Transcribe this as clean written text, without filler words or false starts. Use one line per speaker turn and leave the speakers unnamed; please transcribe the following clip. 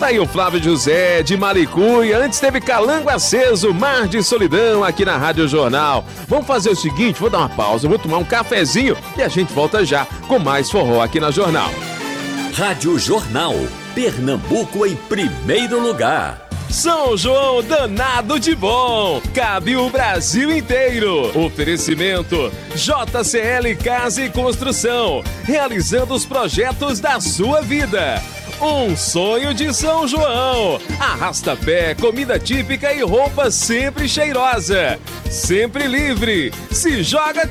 Tá aí o Flávio José de Maricuia, antes teve Calango Aceso, Mar de Solidão aqui na Rádio Jornal. Vamos fazer o seguinte, vou dar uma pausa, vou tomar um cafezinho e a gente volta já com mais forró aqui na Jornal.
Rádio Jornal, Pernambuco em primeiro lugar.
São João danado de bom, cabe o Brasil inteiro. Oferecimento JCL Casa e Construção, realizando os projetos da sua vida. Um sonho de São João. Arrasta-pé, comida típica e roupa sempre cheirosa. Sempre livre. Se joga